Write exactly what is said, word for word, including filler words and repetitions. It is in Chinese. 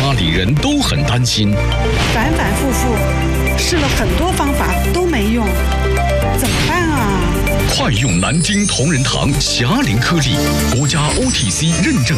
家里人都很担心， 反反复复试了很多方法都没用，怎么办啊？ 快用南京同仁堂霞灵颗粒，国家 O T C 认证。